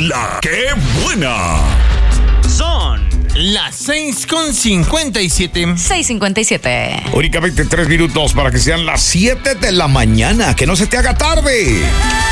La ¡Qué buena! Son las 6:57. 6:57. Únicamente 3 minutos para que sean las 7 de la mañana. Que no se te haga tarde.